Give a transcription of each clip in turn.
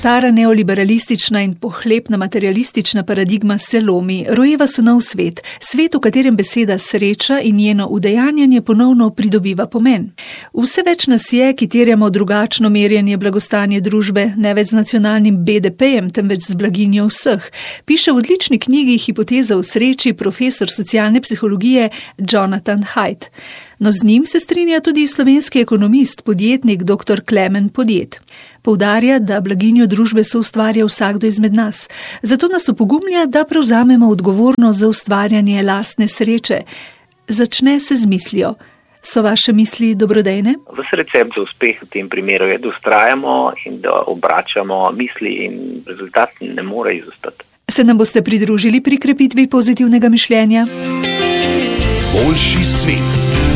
Stara neoliberalistična in pohlepna materialistična paradigma se lomi, rojeva se nov svet, svet, v katerem beseda sreča in njeno udejanjanje ponovno pridobiva pomen. Vse več nas je, ki terjamo drugačno merjenje blagostanja družbe, ne več z nacionalnim BDP-jem, temveč z blaginjo vseh, piše v odlični knjigi Hipoteza o sreči profesor socialne psihologije Jonathan Haidt. No, z njim se strinja tudi slovenski ekonomist, podjetnik dr. Klemen Podjed. Poudarja, da blaginjo družbe soustvarja vsakdo izmed nas. Zato nas opogumlja, da prevzamemo odgovornost za ustvarjanje lastne sreče. Začne se z mislijo. So vaše misli dobrodejne? Ves recept za uspeh v tem primeru je, da vztrajamo in da obračamo misli in rezultat ne more izostati. Se nam boste pridružili pri krepitvi pozitivnega mišljenja? Boljši svet.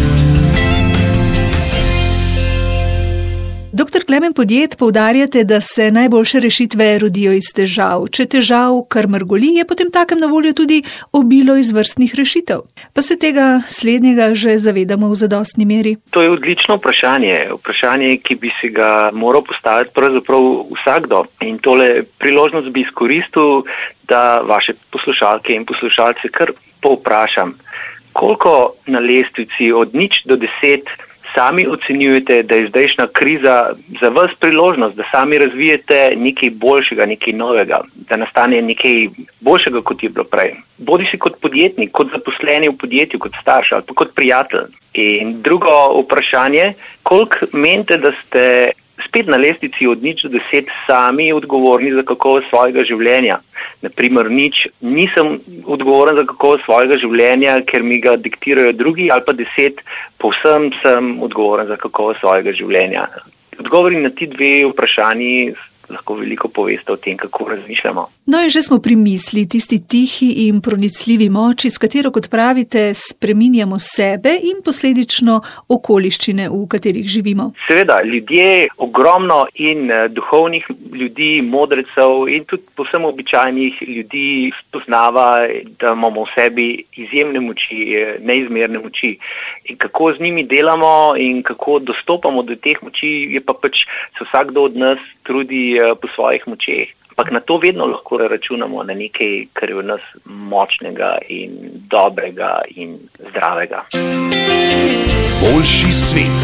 Dr. Klemen Podjed, poudarjate, da se najboljše rešitve rodijo iz težav. Če težav kar mrgoli, je potem takem na voljo tudi obilo izvrstnih rešitev. Pa se tega slednjega že zavedamo v zadostni meri? To je odlično vprašanje, ki bi si ga moral postaviti pravzaprav vsakdo. In tole priložnost bi izkoristil, da vaše poslušalke in poslušalce kar povprašam, koliko na lestvici od 0 do 10 sami ocenjujete, da je zdajšnja kriza za vas priložnost, da sami razvijete nekaj boljšega, nekaj novega, da nastane nekaj boljšega, kot je bilo prej. Bodi si kot podjetnik, kot zaposleni v podjetju, kot starš ali pa kot prijatelj. In drugo vprašanje, koliko menite, da ste spet na lestvici od 0 do 10 sami odgovorni za kakovost svojega življenja. Naprimer, 0, nisem odgovoren za kakovost svojega življenja, ker mi ga diktirajo drugi, ali pa 10, povsem sem odgovoren za kakovost svojega življenja. Odgovori na ti dve vprašanji lahko veliko poveste o tem, kako razmišljamo. No in že smo pri misli, tisti tihi in pronicljivi moči, s katero, kot pravite, spreminjamo sebe in posledično okoliščine, v katerih živimo. Seveda, ljudje, ogromno in duhovnih ljudi, modrecev in tudi povsem običajnih ljudi spoznava, da imamo v sebi izjemne moči, neizmerne moči. In kako z njimi delamo in kako dostopamo do teh moči, je pa pač se vsakdo od nas trudi po svojih močeh. Ampak na to vedno lahko računamo, na nekaj, kar je v nas močnega in dobrega in zdravega. Boljši svet.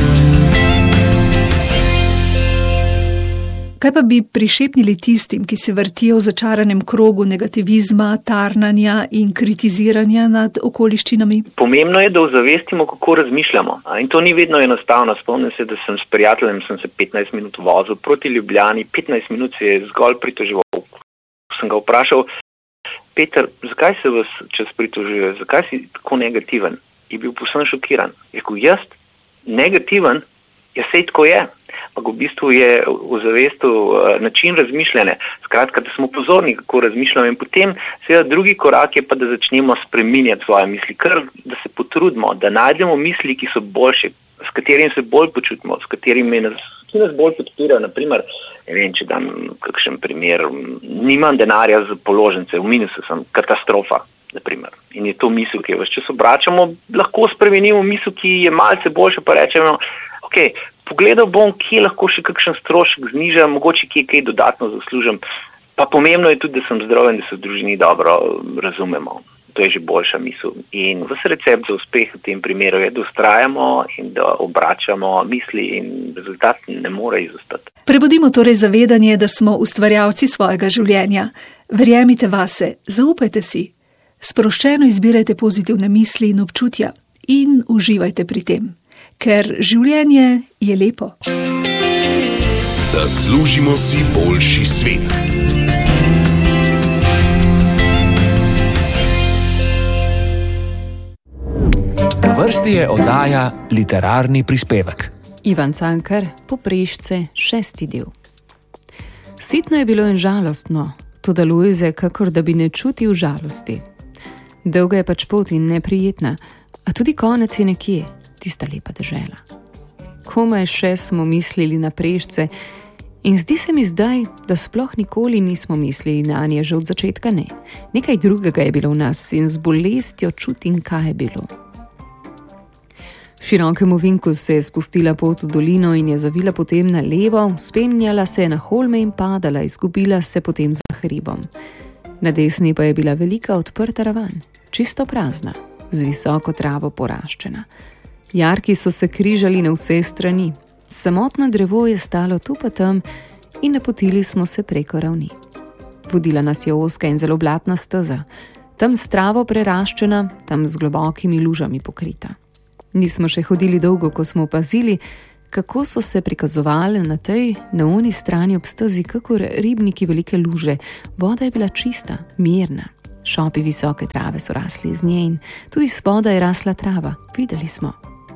Kaj pa bi prišepnili tistim, ki se vrtijo v začaranem krogu negativizma, tarnanja in kritiziranja nad okoliščinami? Pomembno je, da ozavestimo, kako razmišljamo. In to ni vedno enostavno. Spomnim se, da sem s prijateljem sem se 15 minut vozil proti Ljubljani, 15 minut se je zgolj pritoževal. Sem ga vprašal, Peter, zakaj se vas čas pritožuje, zakaj si tako negativen? Je bil povsem šokiran. Je rekel, jaz negativen? Ja, sej tako je. Ampak v bistvu je ozavestil način razmišljanja. Skratka, da smo pozorni, kako razmišljamo, in potem seveda drugi korak je pa, da začnemo spreminjati svoje misli, kar da se potrudimo, da najdemo misli, ki so boljše, s katerimi se bolj počutimo, s katerimi nas bolj podpirajo. Naprimer, ne vem, če dam kakšen primer, nimam denarja za položnice, v minusu sem, katastrofa. Naprimer. In je to misel, ki jo ves čas obračamo, lahko spremenimo misel, ki je malce boljša, pa rečemo, ok, pogledal bom, kje lahko še kakšen strošek znižam, mogoče kje kaj dodatno zaslužim. Pa pomembno je tudi, da sem zdrav in da se v družini dobro razumemo. To je že boljša misel. In ves recept za uspeh v tem primeru je, da vztrajamo in da obračamo misli in rezultat ne more izostati. Prebudimo torej zavedanje, da smo ustvarjalci svojega življenja. Verjemite vase, zaupajte si. Sproščeno izbirajte pozitivne misli in občutja in uživajte pri tem, ker življenje je lepo. Zaslužimo si boljši svet. Na vrsti je oddaja Literarni prispevek. Ivan Cankar, Poprešce, 6. del. Sitno je bilo in žalostno, toda Lojze kakor da bi ne čutil žalosti. Dolga je pač pot in neprijetna, a tudi konec je nekje, tista lepa dežela. Komaj še smo mislili na Prešce in zdi se mi zdaj, da sploh nikoli nismo mislili nanje, že od začetka ne. Nekaj drugega je bilo v nas in z bolestjo čutim, kaj je bilo. V širokem ovinku se je spustila pot v dolino in je zavila potem na levo, spenjala se na holme in padala, izgubila se potem za hribom. Na desni pa je bila velika odprta ravan, čisto prazna, z visoko travo poraščena. Jarki so se križali na vse strani, samotno drevo je stalo tu pa tam in napotili smo se preko ravni. Vodila nas je ozka in zelo blatna steza, tam s travo preraščena, tam z globokimi lužami pokrita. Nismo še hodili dolgo, ko smo opazili, kako so se prikazovali na tej, na oni strani ob stezi, kakor ribniki velike luže. Voda je bila čista, mirna. Šopi visoke trave so rasli iz nje in tudi spodaj je rasla trava. Videli smo.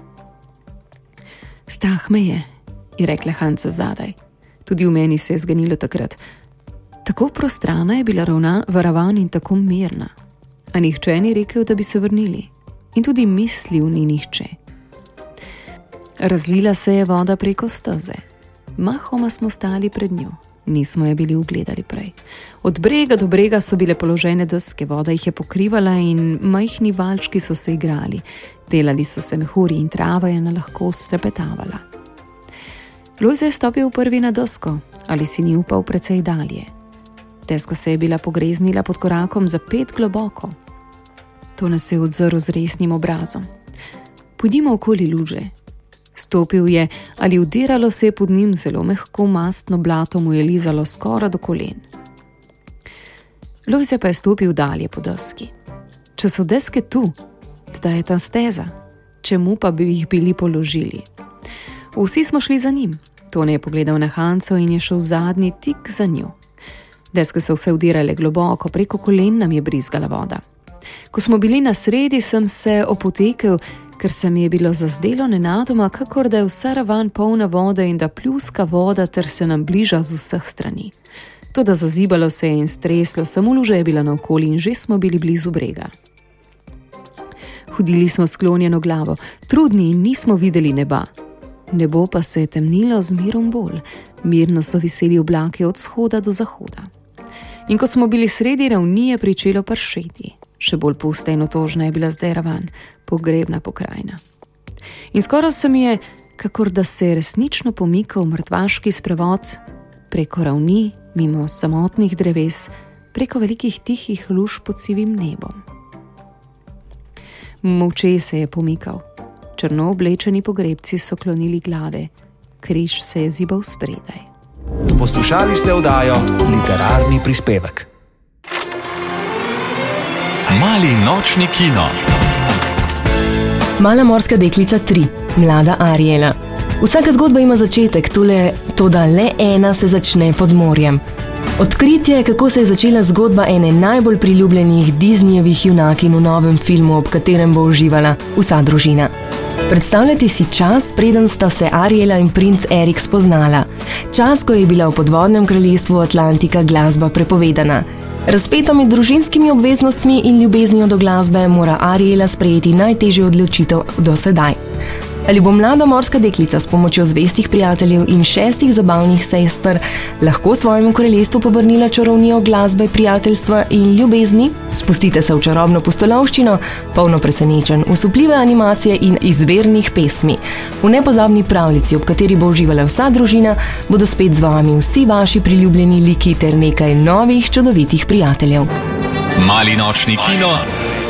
Strah me je rekla Hanca zadaj. Tudi v meni se je zganilo takrat. Tako prostrana je bila ravan in tako mirna. A nihče ni rekel, da bi se vrnili. In tudi mislil ni nihče. Razlila se je voda preko steze. Mahoma smo stali pred njo. Nismo je bili ugledali prej. Od brega do brega so bile položene deske, voda jih je pokrivala in majhni valčki so se igrali. Delali so se mehuri in trava je na lahkost trepetavala. Lojze je stopil prvi na desko, ali si ni upal precej dalje. Deska se je bila pogreznila pod korakom za 5 globoko. To nas je odzrl z resnim obrazom. Pojdimo okoli luže. Stopil je, ali udiralo se je pod njim zelo mehko mastno blato, mu je lizalo skoraj do kolen. Lojze pa je stopil dalje po deski. Če so deske tu, zdaj je ta steza, čemu pa bi jih bili položili? Vsi smo šli za njim. Tone je pogledal na Hanco in je šel zadnji tik za njo. Deske so vse udirale globoko, preko kolen nam je brizgala voda. Ko smo bili na sredi, sem se opotekel, ker se mi je bilo zazdelo nenadoma, kakor da je vsa ravan polna vode in da pljuska voda ter se nam bliža z vseh strani. Toda zazibalo se je in streslo, samo luža je bila naokoli in že smo bili blizu brega. Hodili smo sklonjeno glavo, trudni in nismo videli neba. Nebo pa se je temnilo z mirom bolj, mirno so viseli oblaki od shoda do zahoda. In ko smo bili sredi ravni, je pričelo pršeti. Še bolj pusta in otožna je bila zdaj ravan, pogrebna pokrajina. In skoraj se mi je, kakor da se je resnično pomikal mrtvaški sprevod preko ravni, mimo samotnih dreves, preko velikih tihih luž pod sivim nebom. Molče se je pomikal. Črno oblečeni pogrebci so klonili glave. Križ se je zibal spredaj. Poslušali ste oddajo Literarni prispevek. Mali nočni kino. Mala morska deklica 3. Mlada Ariela. Vsaka zgodba ima začetek, toda le ena se začne pod morjem. Odkritje, kako se je začela zgodba ene najbolj priljubljenih Disneyjevih junakinj v novem filmu, ob katerem bo uživala vsa družina. Predstavljati si čas, preden sta se Ariela in princ Erik spoznala. Čas, ko je bila v podvodnem kraljestvu Atlantika glasba prepovedana. Razpeto med družinskimi obveznostmi in ljubeznijo do glasbe mora Ariela sprejeti najtežjo odločitev do sedaj. Ali bo mlada morska deklica s pomočjo zvestih prijateljev in 6 zabavnih sester lahko svojemu kraljestvu povrnila čarovnijo glasbe, prijateljstva in ljubezni? Spustite se v čarobno pustolovščino, polno presenečenj, usupljive animacije in izvirnih pesmi. V nepozabni pravljici, ob kateri bo uživala vsa družina, bodo spet z vami vsi vaši priljubljeni liki ter nekaj novih čudovitih prijateljev. Mali nočni kino.